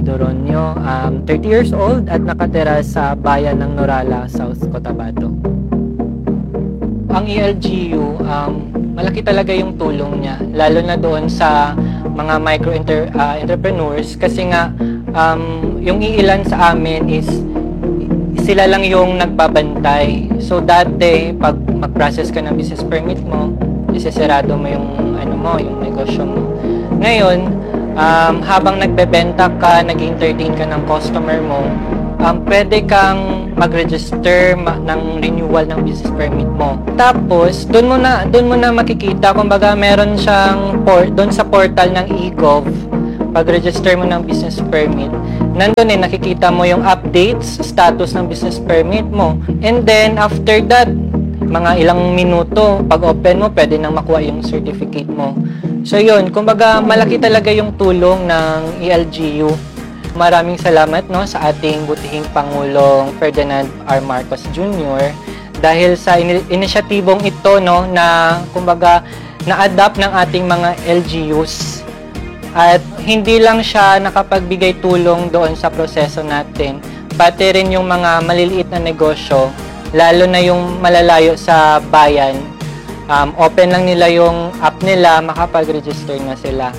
Doronio, 30 years old at nakatira sa bayan ng Norala, South Cotabato. Ang ELGU, malaki talaga yung tulong niya, lalo na doon sa mga entrepreneurs kasi nga yung iilan sa amin is sila lang yung nagbabantay. So dati, pag mag-process ka ng business permit mo, isesarado mo yung yung negosyo mo. Ngayon, habang nagbebenta ka, nag-entertain ka ng customer mo, pwede kang mag-register ng renewal ng business permit mo. Tapos, doon mo na makikita, kumbaga meron siyang doon sa portal ng eGov, pag-register mo ng business permit, nandun nakikita mo yung updates, status ng business permit mo. And then, after that, mga ilang minuto, pag open mo, pwede nang makuha yung certificate mo. So yun, kumbaga malaki talaga yung tulong ng ELGU. Maraming salamat sa ating butihing Pangulong Ferdinand R. Marcos Jr. dahil sa inisyatibong ito na kumbaga na-adapt ng ating mga LGUs. At hindi lang siya nakapagbigay tulong doon sa proseso natin, pati rin yung mga maliliit na negosyo, lalo na yung malalayo sa bayan. Open lang nila yung app nila, makapag-register na sila.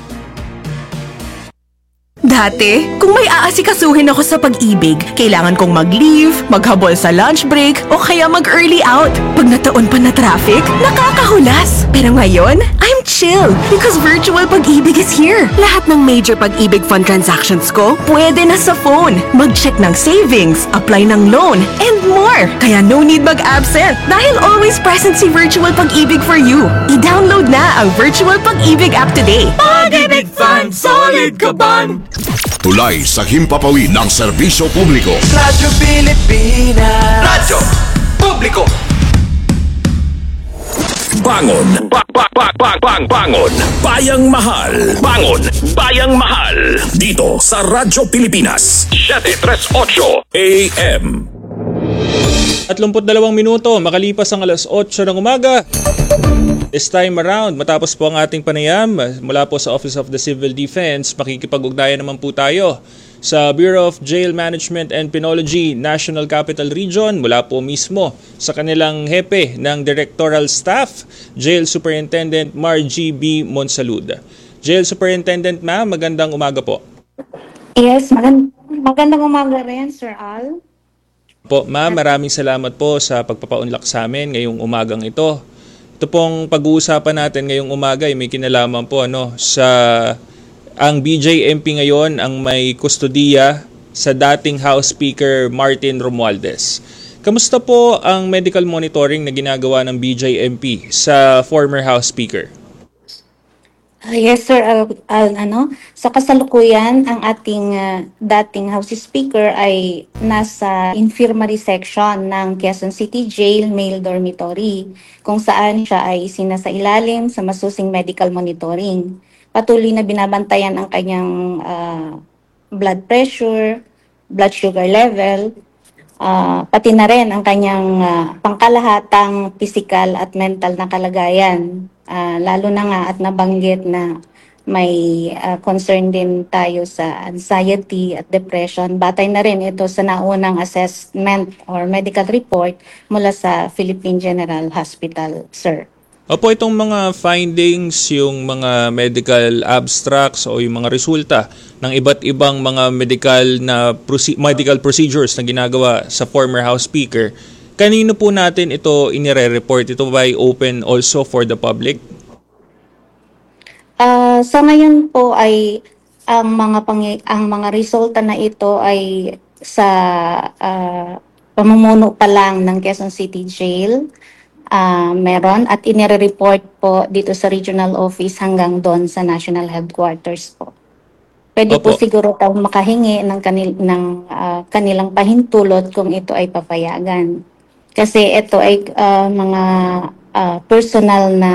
Dati, kung may aasikasuhin ako sa pag-ibig, kailangan kong mag-leave, maghabol sa lunch break, o kaya mag-early out. Pag nataon pa na traffic, nakakahulas. Pero ngayon, I'm chill because virtual pag-ibig is here. Lahat ng major pag-ibig fund transactions ko, pwede na sa phone. Mag-check ng savings, apply ng loan, and more. Kaya no need mag-absent dahil always present si Virtual Pag-ibig for you. I-download na ang Virtual Pag-ibig app today. Pag-ibig Fund, solid ka ban! Tulay sa himpapawid ng serbisyo publiko. Radyo Pilipinas. Radyo Publiko. Bangon. Bangon. Bayang mahal. Bangon. Bayang mahal. Dito sa Radyo Pilipinas. 738 AM. 32 minuto makalipas ang alas 8 ng umaga. This time around, matapos po ang ating panayam mula po sa Office of the Civil Defense, makikipag-ugnayan naman po tayo sa Bureau of Jail Management and Penology National Capital Region mula po mismo sa kanilang hepe ng Directoral Staff, Jail Superintendent Margie B. Monsalud. Jail Superintendent ma'am, magandang umaga po. Yes, magandang umaga rin, Sir Al. Po, ma'am, maraming salamat po sa pagpapaunlak sa amin ngayong umagang ito. Ito pong pag-uusapan natin ngayong umaga ay may kinalaman po sa ang BJMP ngayon ang may kustodiya sa dating House Speaker Martin Romualdez. Kamusta po ang medical monitoring na ginagawa ng BJMP sa former House Speaker? Yes, Sir Al, sa kasalukuyan, ang ating dating House Speaker ay nasa infirmary section ng Quezon City Jail Male Dormitory, kung saan siya ay sinasailalim sa masusing medical monitoring. Patuloy na binabantayan ang kanyang blood pressure, blood sugar level, pati na rin ang kanyang pangkalahatang physical at mental na kalagayan. Lalo na nga at nabanggit na may concern din tayo sa anxiety at depression. Batay na rin ito sa naunang assessment or medical report mula sa Philippine General Hospital, sir. Opo, itong mga findings, yung mga medical abstracts o yung mga resulta ng iba't ibang mga medical procedures na ginagawa sa former House Speaker, kanino po natin ito inire-report? Ito ba ay open also for the public? Sa ngayon po ay ang mga resulta na ito ay sa pamumuno pa lang ng Quezon City Jail. Meron at inire-report po dito sa regional office hanggang doon sa national headquarters po. Pwede Opo. po siguro tayo makahingi ng kanilang pahintulot kung ito ay papayagan. Kasi ito ay mga personal na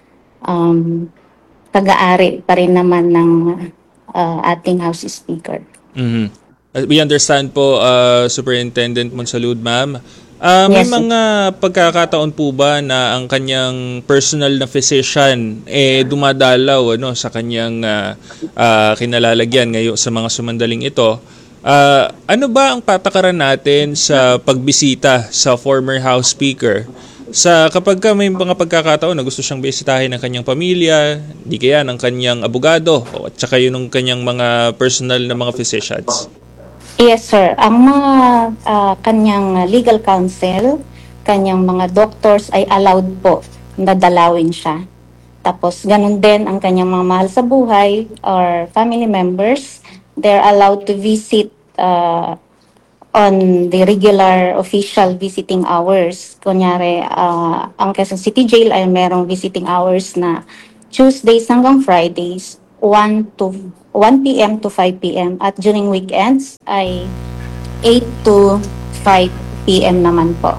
pag-aari pa rin naman ng ating House Speaker. Mm-hmm. We understand po, Superintendent Monsalud, ma'am, May Yes, sir. mga pagkakataon po ba na ang kanyang personal na physician dumadalaw sa kanyang kinalalagyan ngayon sa mga sumandaling ito? Ano ba ang patakaran natin sa pagbisita sa former House Speaker? Sa kapag may mga pagkakataon na gusto siyang bisitahin ng kanyang pamilya, di kaya ng kanyang abogado o at saka yun ng kanyang mga personal na mga physicians. Yes, sir. Ang mga kanyang legal counsel, kanyang mga doctors ay allowed po na dalawin siya. Tapos, ganun din ang kanyang mga mahal sa buhay or family members. They're allowed to visit on the regular official visiting hours. Kunyari, ang Quezon City Jail ay merong visiting hours na Tuesdays hanggang Fridays, 1 p.m. to 5 p.m. At during weekends ay 8 to 5 p.m. naman po.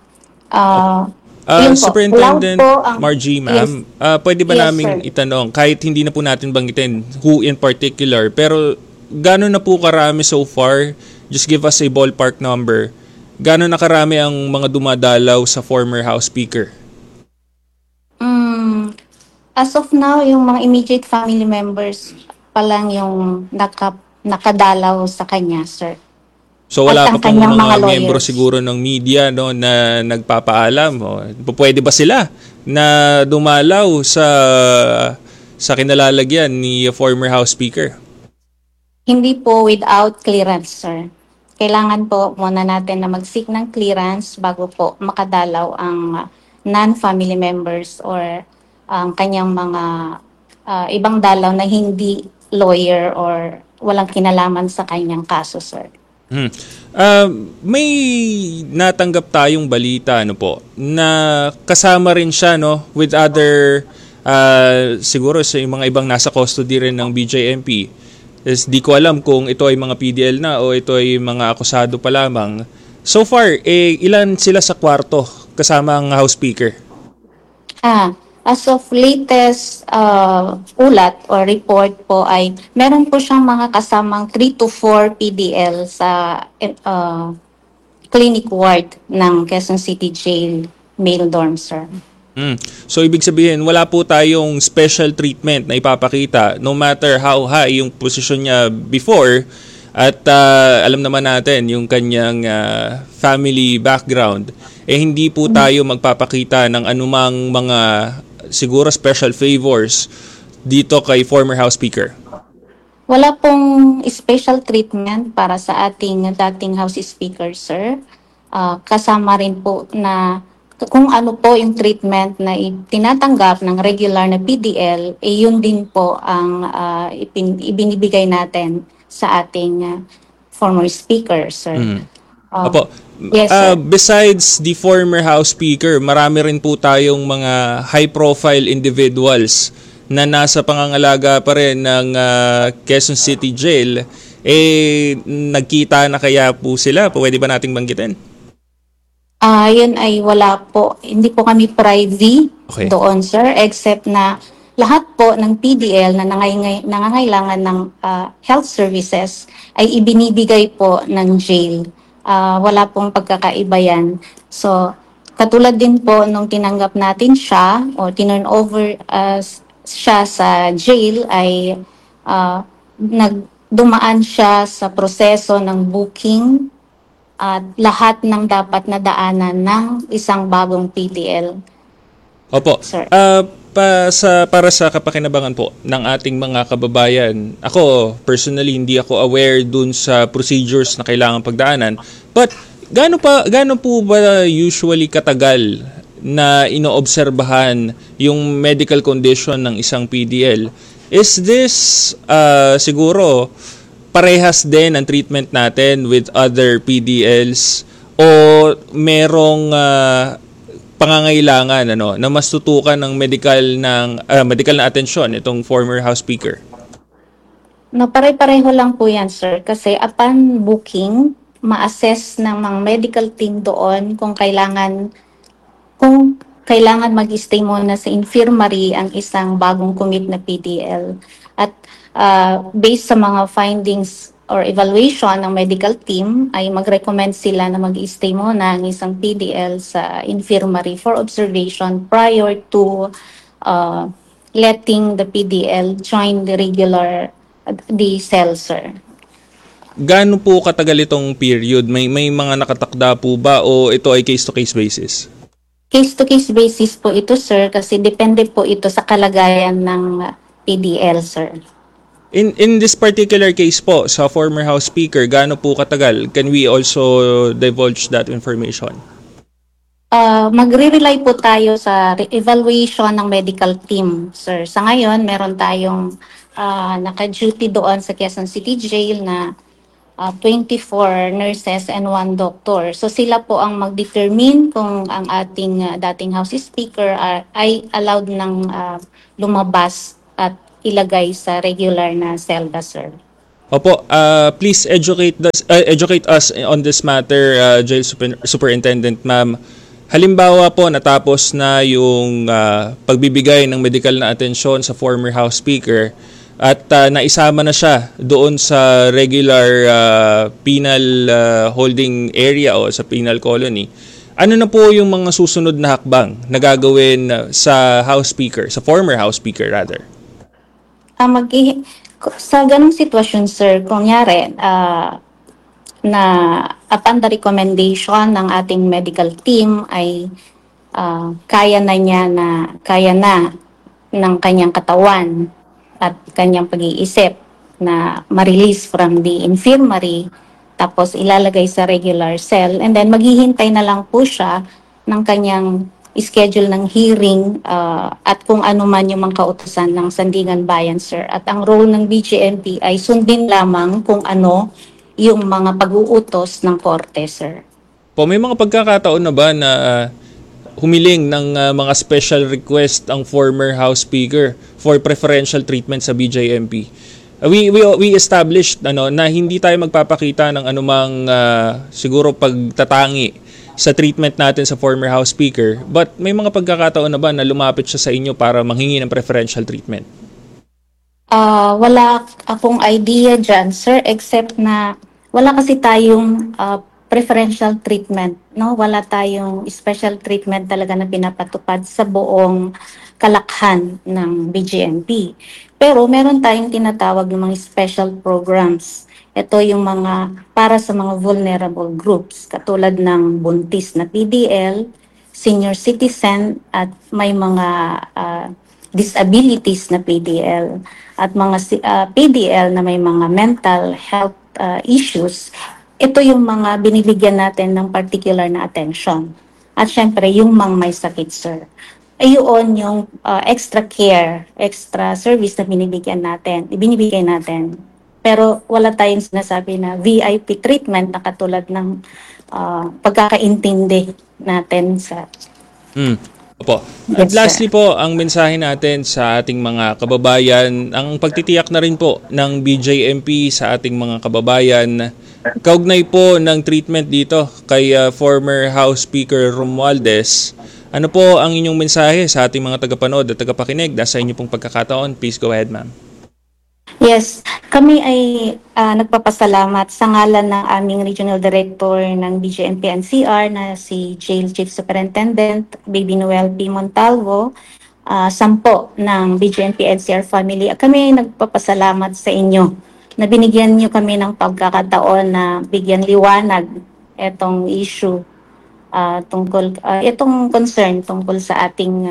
Yun po. Superintendent Allowed po ang- Margie, ma'am, Yes. pwede ba Yes, namin sir. itanong, kahit hindi na po natin banggitin who in particular, pero gano'n na po karami so far? Just give us a ballpark number. Gano'n na karami ang mga dumadalaw sa former House Speaker? As of now, yung mga immediate family members pa lang yung nakadalaw sa kanya, sir. So wala At ang pa pong kanyang mga mga miyembro lawyers. siguro ng media na nagpapaalam. Pwede ba sila na dumalaw sa kinalalagyan ni former House Speaker? Hindi po without clearance, sir. Kailangan po muna natin na mag-seek ng clearance bago po makadalaw ang non-family members or ang kanyang mga ibang dalaw na hindi lawyer or walang kinalaman sa kanyang kaso, sir. May natanggap tayong balita na kasama rin siya with other siguro sa mga ibang nasa custody rin ng BJMP. Di ko alam kung ito ay mga PDL na o ito ay mga akusado pa lamang. So far, ilan sila sa kwarto kasama ang House Speaker? As of latest ulat or report po ay meron po siyang mga kasamang 3 to 4 PDL sa clinic ward ng Quezon City Jail male dorm, sir. So ibig sabihin, wala po tayong special treatment na ipapakita no matter how high yung posisyon niya before at alam naman natin yung kanyang family background. Hindi po tayo magpapakita ng anumang mga siguro special favors dito kay former House Speaker. Wala pong special treatment para sa ating dating House Speaker, sir. Kasama rin po na kung ano po yung treatment na tinatanggap ng regular na PDL, yun din po ang ibinibigay natin sa ating former speaker, sir. Apo, Yes, sir. besides the former House Speaker, marami rin po tayong mga high-profile individuals na nasa pangangalaga pa rin ng Quezon City Jail. Nagkita na kaya po sila? Pwede ba nating banggitin? Yun ay wala po. Hindi po kami privy Okay. doon, sir, except na lahat po ng PDL na nangangailangan ng health services ay ibinibigay po ng jail. Wala pong pagkakaiba yan. So, katulad din po nung tinanggap natin siya o tinurn over siya sa jail ay dumaan siya sa proseso ng booking at lahat ng dapat na daanan ng isang bagong PDL. Opo. Sir. Para sa kapakinabangan po ng ating mga kababayan, ako personally hindi ako aware dun sa procedures na kailangan pagdaanan. But gaano po ba usually katagal na inoobserbahan yung medical condition ng isang PDL? Is this siguro parehas din ang treatment natin with other PDLs o merong pangangailangan na mas tutukan ng medical na atensyon itong former House Speaker? No, pare-pareho lang po yan, sir. Kasi upon booking, ma-assess ng mga medical team doon kung kailangan mag-stay muna sa infirmary ang isang bagong commit na PDL. At based sa mga findings or evaluation ng medical team ay mag-recommend sila na mag-stay muna ng isang PDL sa infirmary for observation prior to letting the PDL join the cell, sir. Gaano po katagal itong period? May mga nakatakda po ba o ito ay case-to-case basis? Case-to-case basis po ito, sir, kasi depende po ito sa kalagayan ng PDL, sir. In this particular case po, sa former House Speaker, gaano po katagal? Can we also divulge that information? Magre-rely po tayo sa evaluation ng medical team, sir. Sa ngayon, meron tayong naka-duty doon sa Quezon City Jail na 24 nurses and 1 doctor. So sila po ang mag-determine kung ang ating dating House Speaker ay allowed ng lumabas at ilagay sa regular na selda, sir. Opo, please educate us on this matter, Jail Superintendent Ma'am. Halimbawa po, natapos na yung pagbibigay ng medical na atensyon sa former House Speaker at naisama na siya doon sa regular penal holding area o sa penal colony. Ano na po yung mga susunod na hakbang na gagawin sa House Speaker, sa former House Speaker rather? Sa ganong sitwasyon, sir, kunyari, na upon the recommendation ng ating medical team ay kaya na ng kanyang katawan at kanyang pag-iisip na ma-release from the infirmary, tapos ilalagay sa regular cell, and then maghihintay na lang po siya ng kanyang schedule ng hearing at kung ano man yung mga kautusan ng Sandigan Bayan, sir. At ang role ng BJMP ay sundin lamang kung ano yung mga pag-uutos ng korte, sir. Po, may mga pagkakataon na ba na humiling ng mga special request ang former House Speaker for preferential treatment sa BJMP? We established na hindi tayo magpapakita ng anumang siguro pagtatangi sa treatment natin sa former House Speaker, but may mga pagkakataon na ba na lumapit siya sa inyo para manghingi ng preferential treatment? Wala akong idea dyan, sir, except na wala kasi tayong preferential treatment, no? Wala tayong special treatment talaga na pinapatupad sa buong kalakhan ng BJMP. Pero meron tayong tinatawag ng mga special programs. Ito yung mga para sa mga vulnerable groups, katulad ng buntis na PDL, senior citizen, at may mga disabilities na PDL, at mga PDL na may mga mental health issues. Ito yung mga binibigyan natin ng particular na attention. At syempre, yung mga may sakit, sir. Ayun yung extra care, extra service na binibigay natin. Pero wala tayong sinasabi na VIP treatment na katulad ng pagkakaintindi natin sa... Opo. Yes, At lastly po, ang mensahe natin sa ating mga kababayan, ang pagtitiyak na rin po ng BJMP sa ating mga kababayan, kaugnay po ng treatment dito kay former House Speaker Romualdez. Ano po ang inyong mensahe sa ating mga tagapanood at tagapakinig? Sa inyo pong pagkakataon, please go ahead, ma'am. Yes, kami ay nagpapasalamat sa ngalan ng aming Regional Director ng BJMP NCR na si Jail Chief Superintendent Baby Noel P. Montalvo, 10 ng BJMP NCR family. Kami ay nagpapasalamat sa inyo na binigyan niyo kami ng pagkakataon na bigyan liwanag itong issue itong concern tungkol sa ating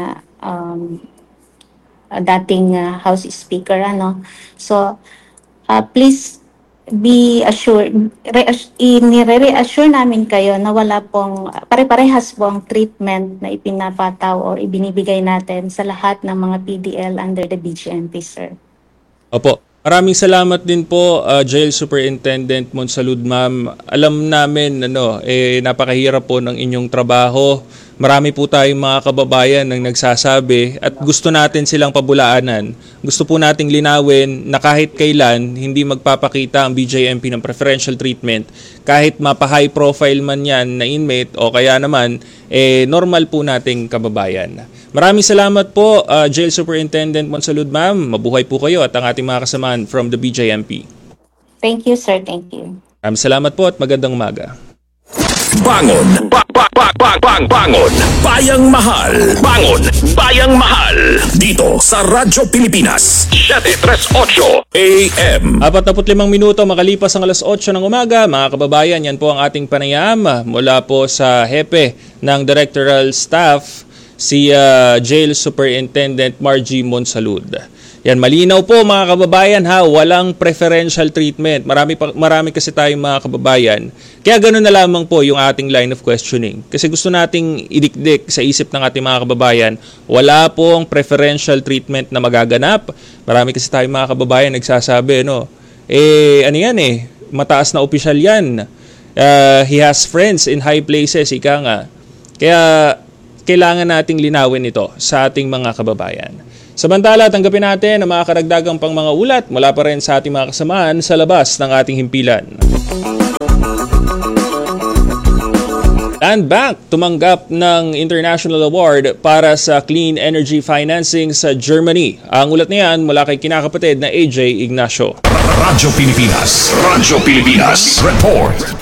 dating House Speaker, So please be assured, nire-reassure namin kayo na wala pong pare-parehas pong treatment na ipinapataw o ibinibigay natin sa lahat ng mga PDL under the BJMP, sir. Opo. Maraming salamat din po, Jail Superintendent Monsalud, ma'am. Alam namin, napakahirap po ng inyong trabaho. Marami po tayong mga kababayan nang nagsasabi at gusto natin silang pabulaanan. Gusto po nating linawin na kahit kailan hindi magpapakita ang BJMP ng preferential treatment. Kahit mapa-high profile man yan na inmate o kaya naman, normal po nating kababayan. Maraming salamat po, Jail Superintendent Monsalud, ma'am. Mabuhay po kayo at ang ating mga kasamaan from the BJMP. Thank you, sir. Thank you. Salamat po at magandang umaga. Bangon. Bangon. Bayang Mahal. Bangon. Bayang Mahal. Dito sa Radyo Pilipinas. 738 AM. 45 minuto makalipas ang alas 8 ng umaga. Mga kababayan, yan po ang ating panayam mula po sa hepe ng Directoral Staff, si Jail Superintendent Margie Monsalud. Yan, malinaw po mga kababayan ha, walang preferential treatment. Marami kasi tayong mga kababayan. Kaya ganoon na lamang po yung ating line of questioning. Kasi gusto nating idikdik sa isip ng ating mga kababayan, wala pong preferential treatment na magaganap. Marami kasi tayong mga kababayan nagsasabi, no? Ano yan mataas na opisyal yan. He has friends in high places, ika nga. Kaya kailangan nating linawin ito sa ating mga kababayan. Samantala, tanggapin natin ang mga karagdagang pang mga ulat mula pa rin sa ating mga kasamahan sa labas ng ating himpilan. Land Bank tumanggap ng International Award para sa Clean Energy Financing sa Germany. Ang ulat niyan mula kay kinakapatid na AJ Ignacio. Radyo Pilipinas. Report.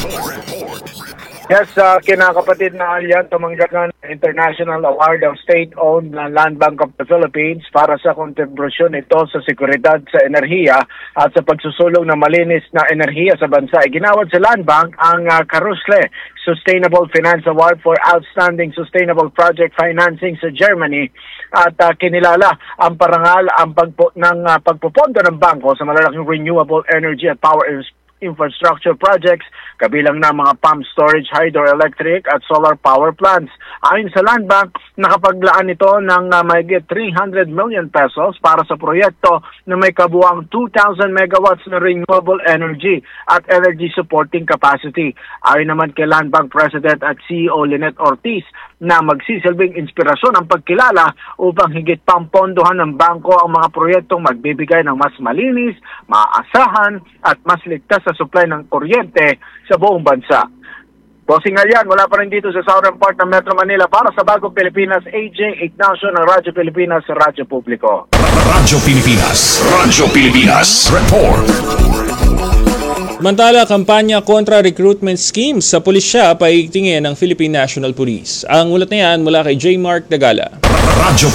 Yes, kinakapatid na Alyan tumanggap ng International Award of State-Owned na Land Bank of the Philippines para sa kontribusyon ito sa seguridad sa enerhiya at sa pagsusulong ng malinis na enerhiya sa bansa. Ginawad sa Land Bank ang Karusle Sustainable Finance Award for Outstanding Sustainable Project Financing sa Germany at kinilala ang parangal ang pagpupondo ng bangko sa malalaking renewable energy at power infrastructure projects, kabilang na mga pump storage, hydroelectric at solar power plants. Ayon sa Land Bank, nakapaglaan ito ng mahigit 300 million pesos para sa proyekto na may kabuang 2,000 megawatts na renewable energy at energy supporting capacity. Ayon naman kay Land Bank President at CEO Lynette Ortiz na magsisilbing inspirasyon ang pagkilala upang higit pang pondohan ng bangko ang mga proyektong magbibigay ng mas malinis, maaasahan at mas ligtas sa supply ng kuryente sa buong bansa. Bossing Alyan, wala pa rin dito sa southern part ng Metro Manila para sa Bagong Pilipinas, AJ Ignacio ng Radyo Pilipinas sa Radyo Publiko. Radyo Pilipinas. Report. Samantala, kampanya kontra recruitment schemes sa pulisya paigtingin ng Philippine National Police. Ang ulat na yan mula kay J. Mark Dagala. Radyo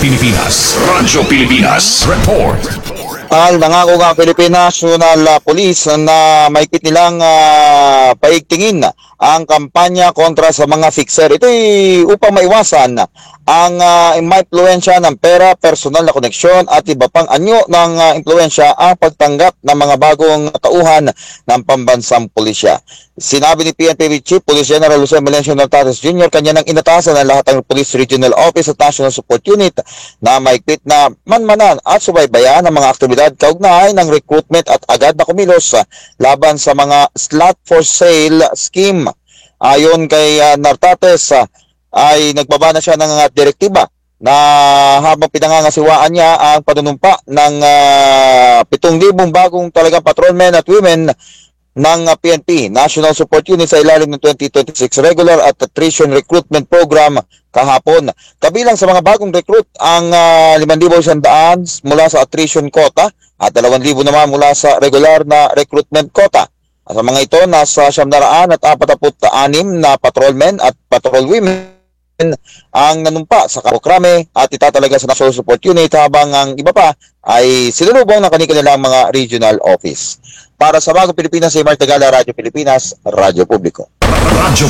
Pilipinas. Report. Nangako ang Philippine National Police na mahigpit nilang paigtingin ang kampanya kontra sa mga fixer. Ito ay upang maiwasan ang maimpluwensya ng pera, personal na koneksyon at iba pang anyo ng impluwensya ang pagtanggap ng mga bagong tauhan ng pambansang pulisya. Sinabi ni PNP Chief Police General Jose Melencio Nartates Jr. kanya nang inatasan ng lahat ng Police Regional Office at National Support Unit na mahigpit na manmanan at subaybayan ang mga aktibidad kaugnay ng recruitment at agad na kumilos laban sa mga slot for sale scheme. Ayon kay Nartates, ay nagbaba na siya ng direktiba na habang pinangangasiwaan niya ang panunumpa ng 7,000 bagong talagang patrolmen at women ng PNP National Support Unit sa ilalim ng 2026 Regular at Attrition Recruitment Program kahapon. Kabilang sa mga bagong recruit ang 5,100 mula sa attrition quota at 2,000 naman mula sa regular na recruitment quota. Sa mga ito, nasa 746 na patrolmen at patrol women ang nanumpa sa programe at itatalaga sa National Support Unit habang ang iba pa ay sinulubong ng kanilang mga regional office. Para sa Bagong Pilipinas, si Mark Tagala, Radyo Pilipinas, Radyo Publiko. Radyo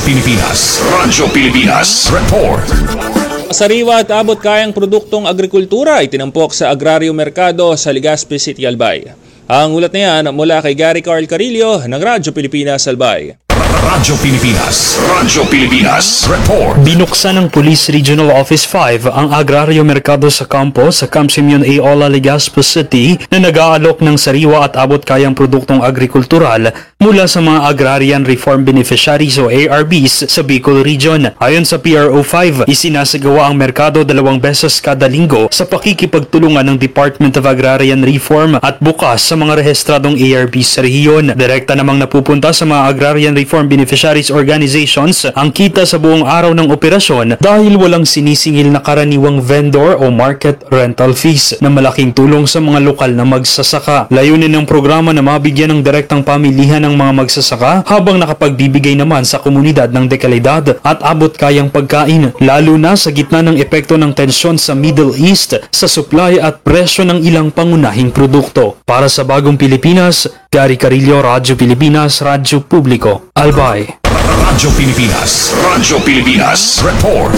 Pilipinas. Report. Sariwa at abot kayang produktong agrikultura ay tinampok sa Agrario Mercado sa Legazpi City, Albay. Ang ulat na yan mula kay Gary Carl Carillo ng Radyo Pilipinas, Albay. Radyo Pilipinas. Report. Binuksan ng Police Regional Office 5 ang Agrario Mercado sa Campo sa Camp Simeon A. Ola, Legazpi City na nag-aalok ng sariwa at abot kayang produktong agrikultural mula sa mga Agrarian Reform Beneficiaries o ARBs sa Bicol Region. Ayon sa PRO 5, isinasagawa ang merkado 2 beses kada linggo sa pakikipagtulungan ng Department of Agrarian Reform at bukas sa mga rehistradong ARBs sa rehiyon. Direkta namang napupunta sa mga Agrarian Reform Farm Beneficiaries Organizations ang kita sa buong araw ng operasyon dahil walang sinisingil na karaniwang vendor o market rental fees na malaking tulong sa mga lokal na magsasaka. Layunin ng programa na mabigyan ng direktang pamilihan ng mga magsasaka habang nakapagbibigay naman sa komunidad ng dekalidad at abot kayang pagkain, lalo na sa gitna ng epekto ng tensyon sa Middle East sa supply at presyo ng ilang pangunahing produkto. Para sa Bagong Pilipinas, Gary Carillo, Radyo Pilipinas, Radyo Publiko, Albay. Radyo Pilipinas. Radyo Pilipinas. Report.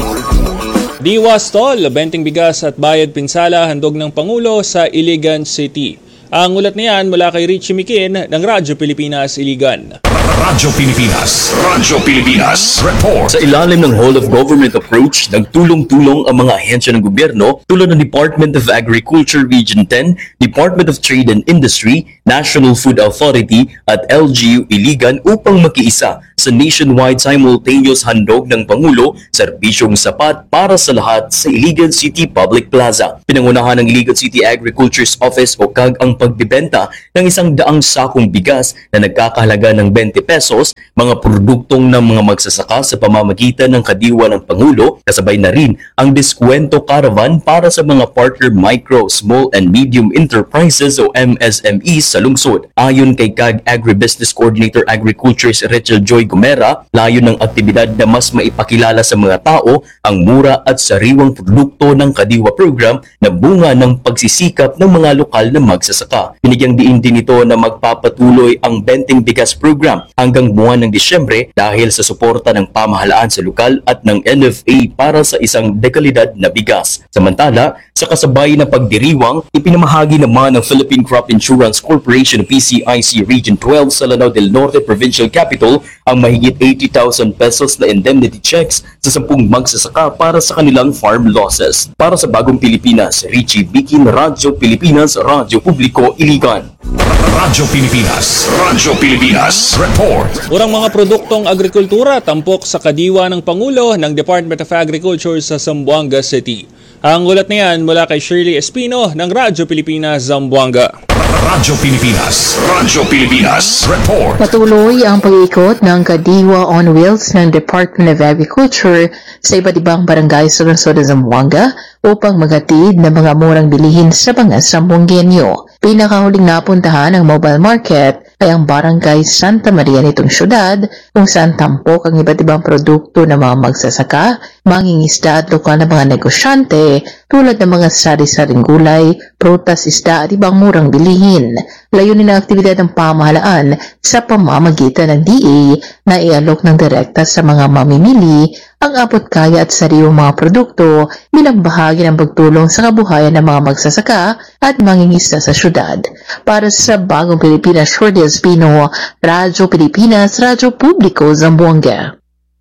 Diwa Stall, benting bigas at bayad pinsala handog ng Pangulo sa Iligan City. Ang ulat niyan mula kay Richie Mikin ng Radyo Pilipinas, Iligan. Radyo Pilipinas. Radyo Pilipinas. Report. Sa ilalim ng whole-of-government approach, nagtulong-tulong ang mga ahensya ng gobyerno tulad ng Department of Agriculture Region 10, Department of Trade and Industry, National Food Authority at LGU Iligan upang makiisa sa nationwide simultaneous handog ng Pangulo, serbisyong sapat para sa lahat sa Iligan City Public Plaza. Pinangunahan ng Iligan City Agriculture's Office o CAG ang pagbibenta ng 100 sakong bigas na nagkakahalaga ng 20 pesos, mga produktong ng mga magsasaka sa pamamagitan ng kadiwa ng Pangulo, kasabay na rin ang Diskwento Caravan para sa mga partner micro, small and medium enterprises o MSMEs sa lungsod. Ayon kay CAG Agribusiness Coordinator Agriculture Rachel Joy Gomera, layon ng aktibidad na mas maipakilala sa mga tao ang mura at sariwang produkto ng kadiwa program na bunga ng pagsisikap ng mga lokal na magsasaka. Binigyang diin din ito na magpapatuloy ang Benting Bigas Program hanggang buwan ng Disyembre dahil sa suporta ng pamahalaan sa lokal at ng NFA para sa isang dekalidad na bigas. Samantala, sa kasabay na pagdiriwang, ipinamahagi naman ng Philippine Crop Insurance Corporation PCIC Region 12 sa Lanao del Norte Provincial Capital ang mahigit 80,000 pesos na indemnity checks sa 10 magsasaka para sa kanilang farm losses. Para sa Bagong Pilipinas, Richie Bikin, Radyo Pilipinas, Radyo Publiko, Iligan. Radyo Pilipinas. Radyo Pilipinas. Report. Urang mga produktong agrikultura tampok sa kadiwa ng Pangulo ng Department of Agriculture sa Zamboanga City. Ang ulat niyan mula kay Shirley Espino ng Radyo Pilipinas, Zamboanga. Radyo Pilipinas. Radyo Pilipinas. Report. Patuloy ang pag-iikot ng Kadiwa on Wheels ng Department of Agriculture sa iba't ibang barangay sa lungsod ng Zamboanga upang maghatid ng mga murang bilihin sa mga Zamboangenyo. Pinakahuling napuntahan ng mobile market ay ang barangay Santa Maria nitong syudad kung saan tampok ang iba't ibang produkto ng mga magsasaka, mangingisda at lokal na mga negosyante tulad ng mga sari-saring gulay, prutas, isda at ibang murang bilihin. Layunin ang aktibidad ng pamahalaan sa pamamagitan ng DA na ialok ng direkta sa mga mamimili ang abot kaya at sariwang mga produkto bilang bahagi ng pagtulong sa kabuhayan ng mga magsasaka at mangingisda sa syudad. Para sa Bagong Pilipinas, Shirley Espino, Radyo Pilipinas, Radyo Publiko, Zamboanga.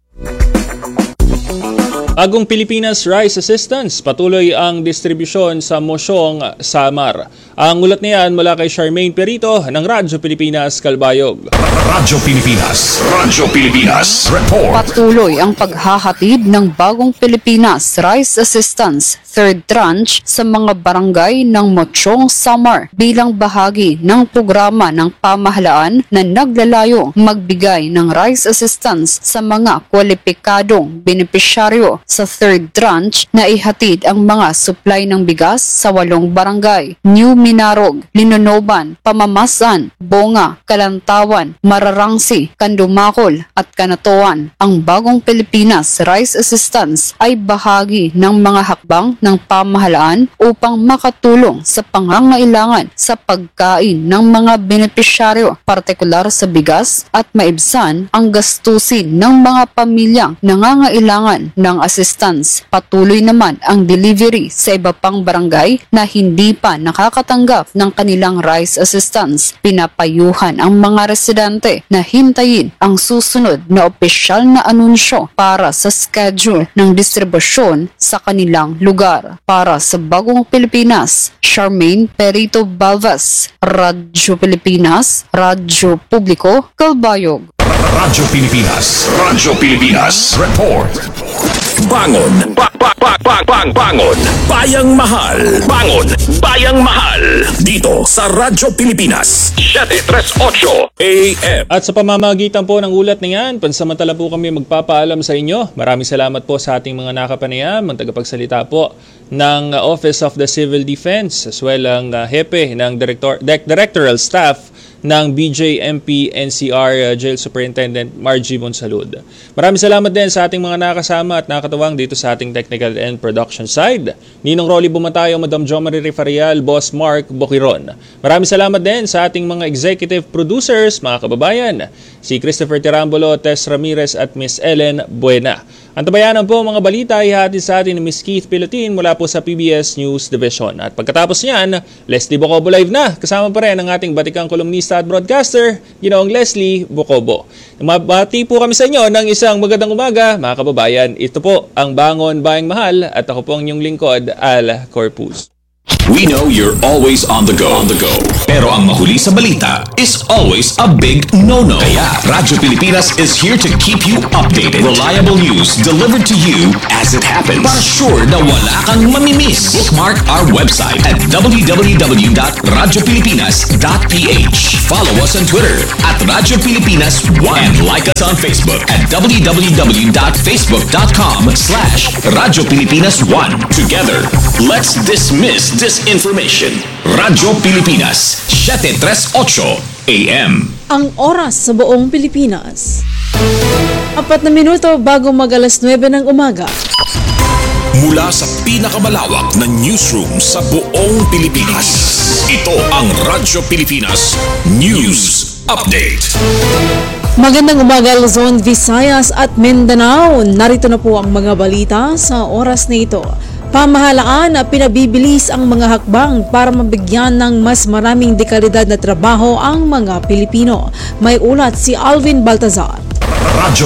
Bagong Pilipinas Rice Assistance, patuloy ang distribusyon sa Mosyong, Samar. Ang ulat niyan mula kay Charmaine Perito ng Radyo Pilipinas, Calbayog. Radyo Pilipinas. Radyo Pilipinas. Report. Patuloy ang paghahatid ng Bagong Pilipinas Rice Assistance third tranche sa mga barangay ng Mosyong, Samar bilang bahagi ng programa ng pamahalaan na naglalayong magbigay ng rice assistance sa mga kwalipikadong benepisyaryo sa third tranche na ihatid ang mga supply ng bigas sa 8 barangay: New Minarog, Linonoban, Pamamasan, Bonga, Kalantawan, Mararangsi, Kandumakol at Kanatuan. Ang Bagong Pilipinas Rice Assistance ay bahagi ng mga hakbang ng pamahalaan upang makatulong sa pangangailangan sa pagkain ng mga benepisyaryo, partikular sa bigas, at maibsan ang gastusin ng mga pamilyang nangangailangan ng assistance. Patuloy naman ang delivery sa iba pang barangay na hindi pa nakakatanggap ng kanilang rice assistance. Pinapayuhan ang mga residente na hintayin ang susunod na opisyal na anunsyo para sa schedule ng distribusyon sa kanilang lugar. Para sa Bagong Pilipinas, Charmaine Perito Balvas, Radyo Pilipinas, Radyo Publiko, Calbayog. Radyo Pilipinas. Radyo Pilipinas. Report. Bangon. Bangon. Bayang Mahal. Bangon. Bayang Mahal. Dito sa Radyo Pilipinas. 738 AM. At sa pamamagitan po ng ulat na yan, pansamantala po kami magpapaalam sa inyo. Maraming salamat po sa ating mga nakapanayam, ang tagapagsalita po ng Office of the Civil Defense, as well ang hepe ng Directoral Staff ng BJMP NCR Jail Superintendent Margie Monsalud. Maraming salamat din sa ating mga nakasama at nakatawang dito sa ating technical and production side. Ninong Rolly Bumatayo, Madam Jo Marie Refarial, Boss Mark Boquiron. Maraming salamat din sa ating mga executive producers, mga kababayan, si Christopher Tirambolo, Tess Ramirez at Miss Ellen Buena. Ang tabayanan po mga balita ay hatid sa atin ni Miss Keith Pilotin mula po sa PBS News Division. At pagkatapos niyan, Leslie Bocobo live na. Kasama pa rin ang ating batikang kolumnista at broadcaster, Ginoong Leslie Bocobo. Mabati po kami sa inyo ng isang magandang umaga, mga kababayan. Ito po ang Bangon Bayang Mahal at ako po ang inyong lingkod, Al Corpus. We know you're always on the go. Pero ang mahuli sa balita is always a big no-no. Kaya Radyo Pilipinas is here to keep you updated. Reliable news delivered to you as it happens. Para sure na wala kang mamimiss. Bookmark our website at www.radiopilipinas.ph. Follow us on Twitter at Radyo Pilipinas 1 and like us on Facebook at www.facebook.com/Radyo Pilipinas 1. Together, let's dismiss disinformation. Radyo Pilipinas, 738 AM. Ang oras sa buong Pilipinas. 4 na minuto bago mag-alas 9 ng umaga. Mula sa pinakamalawak na newsroom sa buong Pilipinas. Ito ang Radyo Pilipinas News Update. Magandang umaga Luzon, Visayas at Mindanao. Narito na po ang mga balita sa oras na ito. Pamahalaan na pinabibilis ang mga hakbang para mabigyan ng mas maraming dekalidad na trabaho ang mga Pilipino. May ulat si Alvin Baltazar. Radyo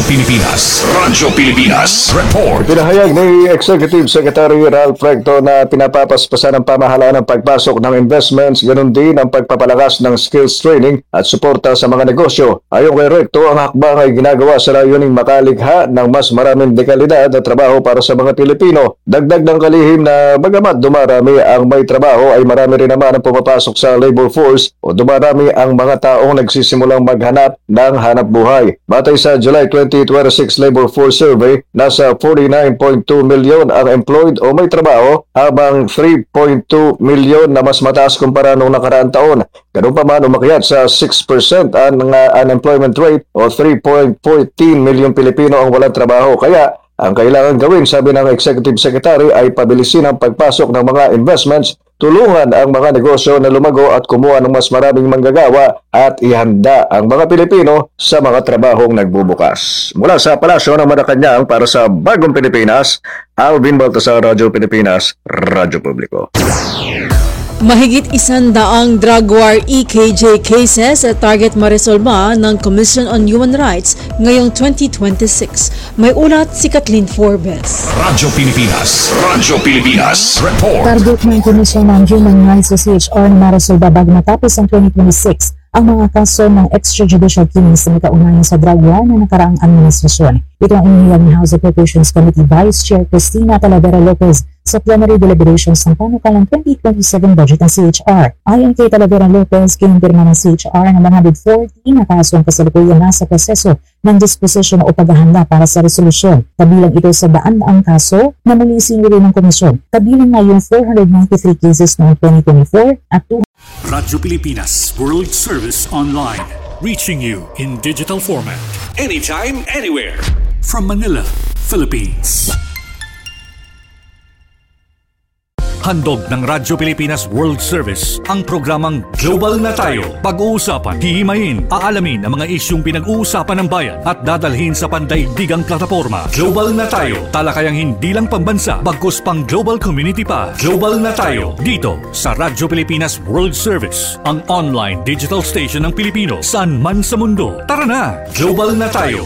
Pilipinas Report. Pinahayag ni Executive Secretary Ralph Recto na pinapapaspasan ng pamahalaan ang pagpasok ng investments, ganun din ang pagpapalakas ng skills training at suporta sa mga negosyo. Ayon kay Recto, ang hakbang ay ginagawa sa layuning makalikha ng mas maraming dekalidad na trabaho para sa mga Pilipino. Dagdag ng kalihim na bagamat dumarami ang may trabaho ay marami rin naman ang pumapasok sa labor force o dumarami ang mga taong nagsisimulang maghanap ng hanap buhay. Batay sa July 2026 Labor Force Survey, nasa 49.2 million ang employed o may trabaho habang 3.2 million na mas mataas kumpara noong nakaraang taon. Ganun pa man umakyat sa 6% ang unemployment rate o 3.14 million Pilipino ang walang trabaho. Kaya ang kailangan gawin, sabi ng Executive Secretary, ay pabilisin ang pagpasok ng mga investments, tulungan ang mga negosyo na lumago at kumuha ng mas maraming manggagawa at ihanda ang mga Pilipino sa mga trabahong nagbubukas. Mula sa Palasyo ng Malacanang para sa Bagong Pilipinas, Alvin Baltasar, Radyo Pilipinas, Radyo Publiko. Mahigit 100 drug war EKJ cases at target maresolba ng Commission on Human Rights ngayong 2026. May ulat si Kathleen Forbes. Radyo Pilipinas Report. Target ng Commission on Human Rights o CHR na maresolba bago matapos ang 2026 ang mga kaso ng extrajudicial killings na kaugnay sa drug war na nakaraang administrasyon. Ito ang inihiyag ng House Appropriations Committee Vice Chair Cristina Talavera Lopez sa plenary deliberations ng panukalang 2027 budget ng CHR. Ayon kay Talavera Lopez, kinumpirma ng CHR na 140 na kaso ang kasalukuyan nasa proseso ng disposition o paghahanda para sa resolusyon. Kabilang ito sa daan-daang kaso na muli sinuri ng komisyon. Kabilang na yung 493 cases noong 2024 at Radyo Pilipinas World Service Online, reaching you in digital format. Anytime, anywhere. From Manila, Philippines. Handog ng Radyo Pilipinas World Service ang programang Global na Tayo. Pag-uusapan, hihimayin, aalamin ang mga isyung pinag-uusapan ng bayan at dadalhin sa pandaigdigang plataforma. Global na Tayo, talakayang hindi lang pambansa, bagkus pang global community pa. Global na Tayo, dito sa Radyo Pilipinas World Service, ang online digital station ng Pilipino saan man sa mundo. Tara na, Global na Tayo.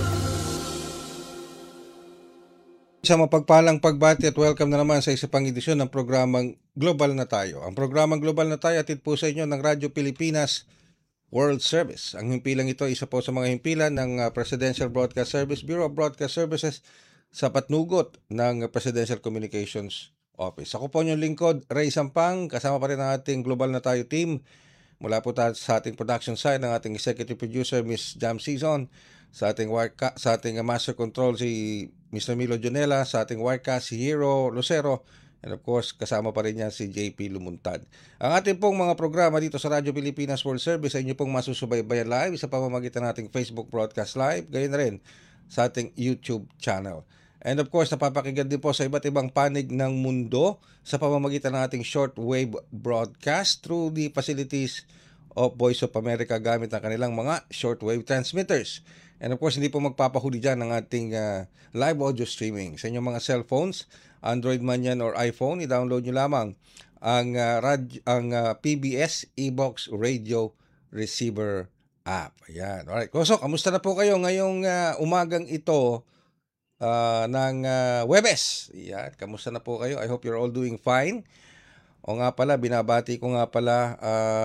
Sa mapagpalang pagbati at welcome na naman sa isa pang edisyon ng programang Global na Tayo. Ang programang Global na Tayo atid po sa inyo ng Radyo Pilipinas World Service. Ang himpilang ito, isa po sa mga himpilan ng Presidential Broadcast Service, Bureau of Broadcast Services sa patnugot ng Presidential Communications Office. Ako po yung lingkod, Ray Sampang, kasama pa rin ang ating Global na Tayo team. Mula po sa ating production side ng ating executive producer, Miss Jam Season, sa ating master control si Mr. Milo Jonela, sa ating wirecast si Hero Lucero, and of course, kasama pa rin niya si JP Lumuntad. Ang ating pong mga programa dito sa Radyo Pilipinas World Service ay inyo pong masusubaybayan live sa pamamagitan ng ating Facebook broadcast live, gayon na rin sa ating YouTube channel. And of course, napapakinggan din po sa iba't ibang panig ng mundo sa pamamagitan ng ating shortwave broadcast through the facilities of Voice of America gamit ang kanilang mga shortwave transmitters. And of course, hindi po magpapahuli dyan ng ating live audio streaming. Sa inyong mga cellphones, Android man yan or iPhone, i-download nyo lamang ang PBS eBox Radio Receiver app. Ayan. Alright. Koso, kamusta na po kayo ngayong umagang ito ng Webes? Ayan. Kamusta na po kayo? I hope you're all doing fine. O nga pala, binabati ko nga pala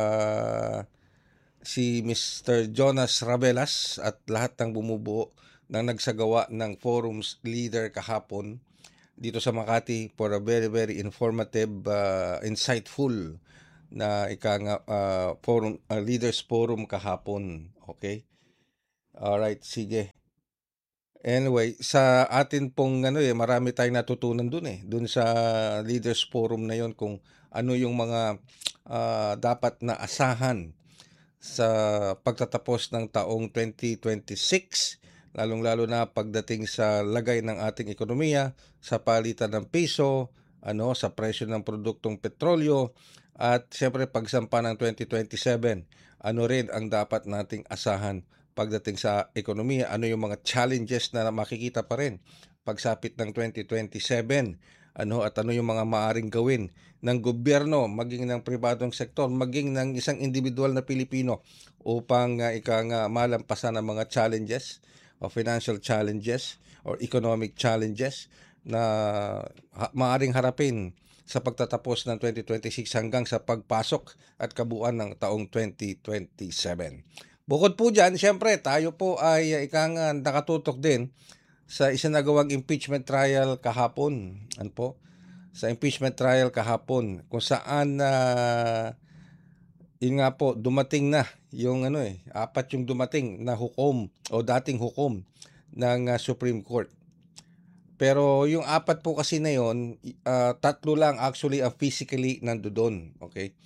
si Mr. Jonas Rabelas at lahat ng bumubuo ng nagsagawa ng forums leader kahapon dito sa Makati for a very, very informative, insightful na forum, leaders forum kahapon. Okay? Alright, sige. Anyway, sa atin pong marami tayong natutunan dun sa leaders forum na yon, kung ano yung mga dapat na asahan sa pagtatapos ng taong 2026, lalong-lalo na pagdating sa lagay ng ating ekonomiya, sa palitan ng piso, sa presyo ng produktong petrolyo, at siyempre pagsampa ng 2027, ano rin ang dapat nating asahan pagdating sa ekonomiya, ano yung mga challenges na makikita pa rin pagsapit ng 2027, at ano yung mga maaring gawin ng gobyerno, maging ng pribadong sektor, maging ng isang individual na Pilipino upang malampasan ang mga challenges o financial challenges or economic challenges na maaring harapin sa pagtatapos ng 2026 hanggang sa pagpasok at kabuuan ng taong 2027. Bukod po dyan, siyempre tayo po ay nakatutok din sa isinagawang impeachment trial kahapon. Sa impeachment trial kahapon, kung saan yun nga po, dumating na yung apat yung dumating na hukom o dating hukom ng Supreme Court. Pero yung apat po kasi na yun, tatlo lang actually ang physically nandoon. Okay?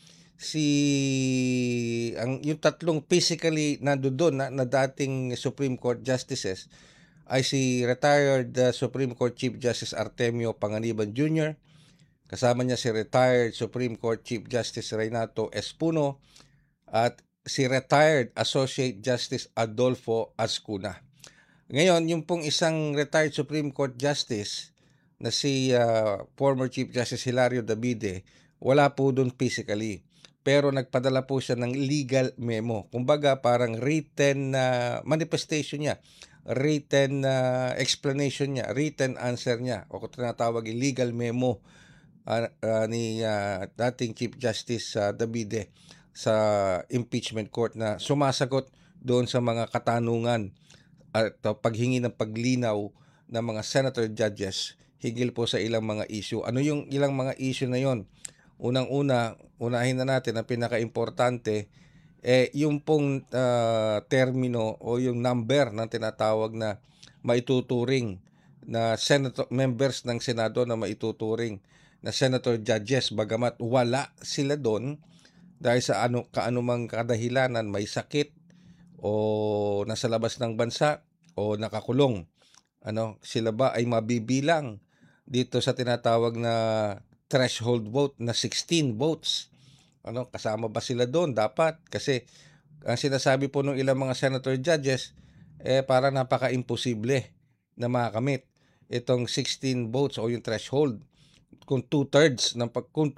Yung tatlong physically nandoon na dating Supreme Court justices ay si retired Supreme Court Chief Justice Artemio Panganiban Jr., kasama niya si retired Supreme Court Chief Justice Renato Espuno at si retired Associate Justice Adolfo Ascuna. Ngayon, yung pong isang retired Supreme Court Justice na si former Chief Justice Hilario Davide, wala po doon physically. Pero nagpadala po siya ng legal memo. Kumbaga parang written manifestation niya, written explanation niya, written answer niya, o kung tinatawag legal memo ni dating Chief Justice Davide sa impeachment court na sumasagot doon sa mga katanungan at paghingi ng paglinaw ng mga senator judges higil po sa ilang mga issue. Ano yung ilang mga issue na yon? Unahin na natin ang pinaka-importante, yung pong termino o yung number ng tinatawag na maituturing na members ng Senado na maituturing na senator judges, bagamat wala sila doon dahil sa kaanumang kadahilanan, may sakit o nasa labas ng bansa o nakakulong. Sila ba ay mabibilang dito sa tinatawag na threshold vote na 16 votes? Kasama ba sila doon? Dapat. Kasi ang sinasabi po ng ilang mga senator judges, parang napaka-imposible na makamit itong 16 votes o yung threshold. Kung two-thirds ng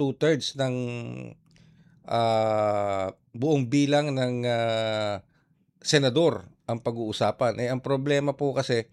buong bilang ng senador ang pag-uusapan. Ang problema po kasi,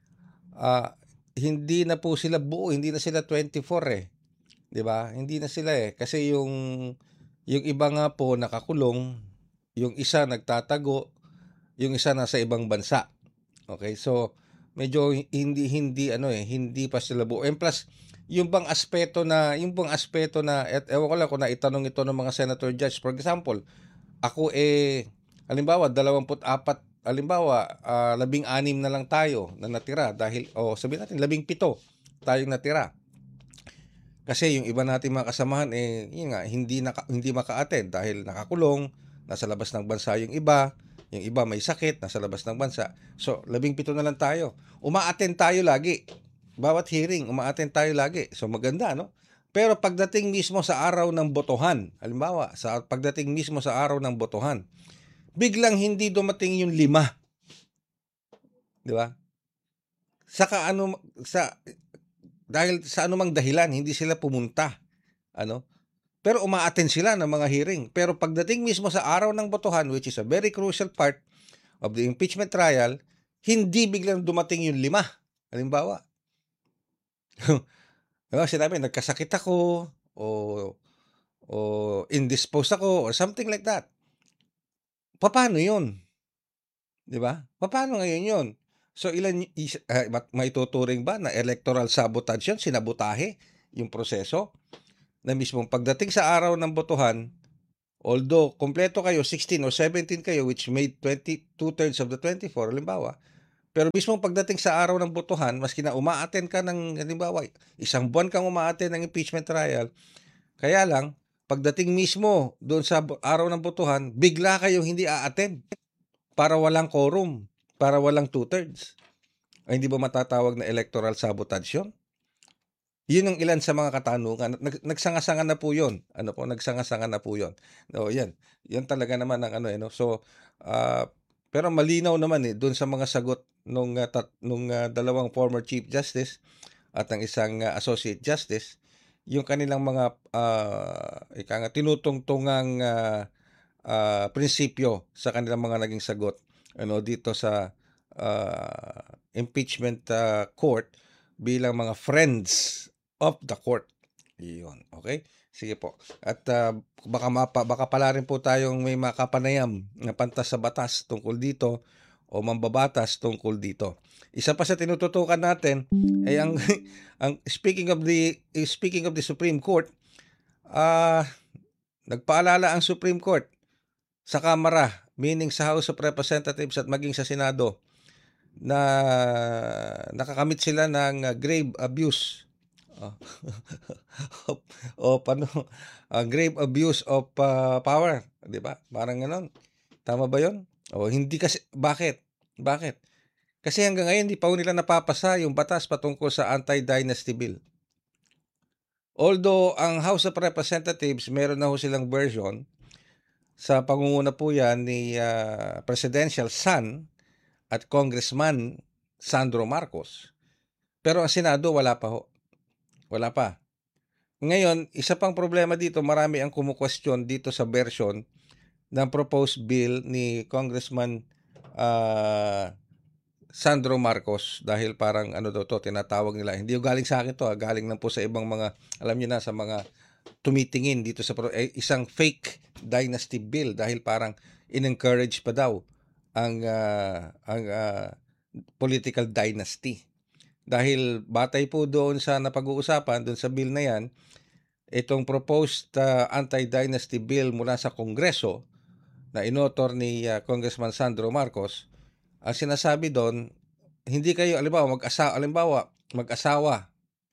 hindi na po sila buo, hindi na sila 24 'Diba? Hindi na sila kasi yung iba nga po nakakulong, yung isa nagtatago, yung isa nasa ibang bansa. Okay? So medyo hindi pa sila buo. And plus, yung bang aspeto na ewan ko lang kung naitanong ito ng mga senator judge. For example, ako halimbawa 24, halimbawa 16 na lang tayo na natira dahil sabihin natin 17 tayong natira. Kasi yung iba nating mga kasamahan yun nga, hindi maka-attend dahil nakakulong, nasa labas ng bansa yung iba may sakit, nasa labas ng bansa. So 17 na lang tayo. Uma-attend tayo lagi. Bawat hearing, uma-attend tayo lagi. So maganda, no? Pero pagdating mismo sa araw ng botohan, halimbawa, pagdating mismo sa araw ng botohan, biglang hindi dumating yung 5. Di ba? Dahil sa anumang dahilan, hindi sila pumunta. Pero uma-attend sila ng mga hearing. Pero pagdating mismo sa araw ng botohan, which is a very crucial part of the impeachment trial, hindi biglang dumating yung 5. Halimbawa, sinabi, nagkasakit ako, o indisposed ako, or something like that. Paano yun? Di ba? Paano ngayon yun? So, maituturing ba na electoral sabotage yun? Sinabotahe yung proseso? Na mismong pagdating sa araw ng botohan, although kompleto kayo, 16 or 17 kayo, which made 2/3 of the 24, halimbawa, pero mismong pagdating sa araw ng botohan, maski na uma-attend ka ng, halimbawa, 1 buwan kang uma-attend ng impeachment trial, kaya lang, pagdating mismo doon sa araw ng botohan, bigla kayong hindi a-attend para walang quorum, para walang 2/3. Ay, hindi ba matatawag na electoral sabotage yun? Yun ang ilan sa mga katanungan. Nagsanga-sanga na po yun. Nagsanga-sanga na po yun. No, yan. Yan talaga naman ang So, pero malinaw naman doon sa mga sagot nung dalawang former Chief Justice at ang isang Associate Justice, yung kanilang mga tinutungtungang prinsipyo sa kanilang mga naging sagot dito sa impeachment court bilang mga friends of the court. Iyon, okay? Sige po. At baka pala rin po tayong may makapanayam na pantas sa batas tungkol dito o mambabatas tungkol dito. Isa pa sa tinututukan natin ay ang speaking of the Supreme Court, nagpaalala ang Supreme Court sa Kamara, meaning sa House of Representatives at maging sa Senado, na nakakamit sila ng grave abuse grave abuse of power, 'di ba? Parang ganoon. Tama ba 'yon? Hindi kasi bakit? Kasi hanggang ngayon hindi pa nila napapasa yung batas patungkol sa anti-dynasty bill. Although ang House of Representatives meron na silang version, sa pangunguna po yan ni presidential son at Congressman Sandro Marcos. Pero ang Senado wala pa. Ngayon, isa pang problema dito, marami ang kumukwestiyon dito sa version ng proposed bill ni Congressman Sandro Marcos, dahil parang tinatawag nila. Hindi galing sa akin to, galing lang po sa ibang mga, alam niyo na, sa mga tumitingin dito sa isang fake dynasty bill, dahil parang in-encourage pa daw ang political dynasty. Dahil batay po doon sa napag-uusapan, doon sa bill na yan, itong proposed anti-dynasty bill mula sa Kongreso na inotor ni Congressman Sandro Marcos, ang sinasabi doon, hindi kayo, mag-asawa,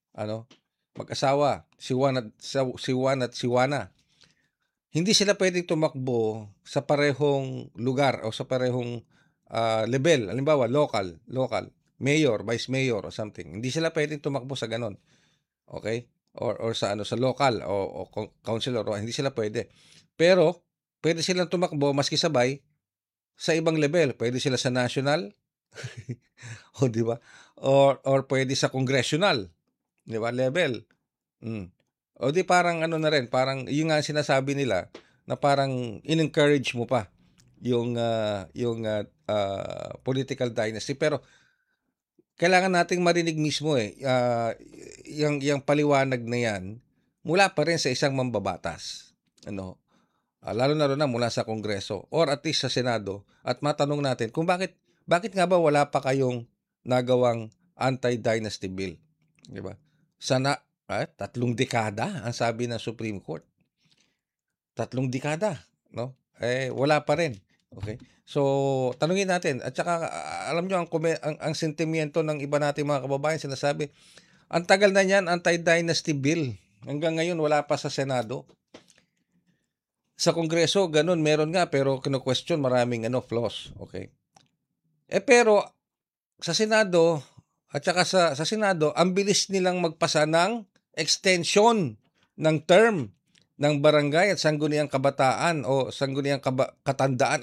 si Juan at si Juana, hindi sila pwedeng tumakbo sa parehong lugar o sa parehong level. Halimbawa, local, mayor, vice mayor or something. Hindi sila pwedeng tumakbo sa ganon. Okay? Or sa local o councilor, hindi sila pwede. Pero pwede silang tumakbo maski sabay sa ibang level. Pwede sila sa national, o di ba? Or pwede sa congressional, di ba? Level. O di parang na rin, parang yung nga sinasabi nila na parang in-encourage mo pa yung political dynasty. Pero kailangan nating marinig mismo yung paliwanag na yan mula pa rin sa isang mambabatas. Lalo na mula sa Kongreso or at least sa Senado, at matanong natin kung bakit nga ba wala pa kayong nagawang anti-dynasty bill. Di ba? 3 dekada ang sabi ng Supreme Court. 3 dekada, no? Wala pa rin. Okay? So, tanungin natin. At saka, alam nyo, ang sentimiento ng iba nating mga kababayan, sinasabi, ang tagal na niyan, anti-dynasty bill. Hanggang ngayon, wala pa sa Senado. Sa Kongreso, ganun, meron nga, pero kino-question, maraming flaws. Okay? Pero, sa Senado, at saka sa Senado, ang bilis nilang magpasa ng extension ng term ng barangay at sangguniang kabataan o sangguniang katandaan.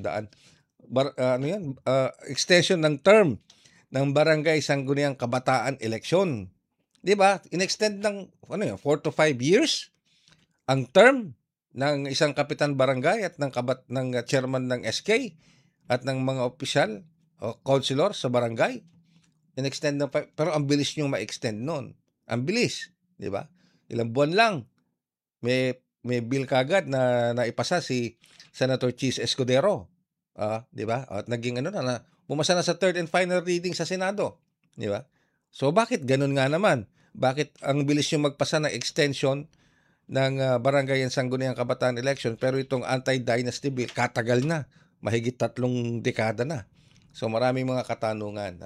Extension ng term ng barangay sangguniang kabataan election. 'Di ba? In-extend ng 4 to 5 years ang term ng isang kapitan barangay at ng chairman ng SK at ng mga opisyal o councilor sa barangay. In-extend na pero ang bilis niyong ma-extend noon. Ang bilis, 'di ba? Ilang buwan lang may bill kagad na naipasa si Senator Chis Escudero. 'Di ba? At naging na bumasa na sa third and final reading sa Senado, 'di ba? So bakit ganun nga naman? Bakit ang bilis yung magpasa ng extension ng barangay and sangguniang kabataan election pero itong anti-dynasty bill katagal na, mahigit 3 dekada na. So maraming mga katanungan.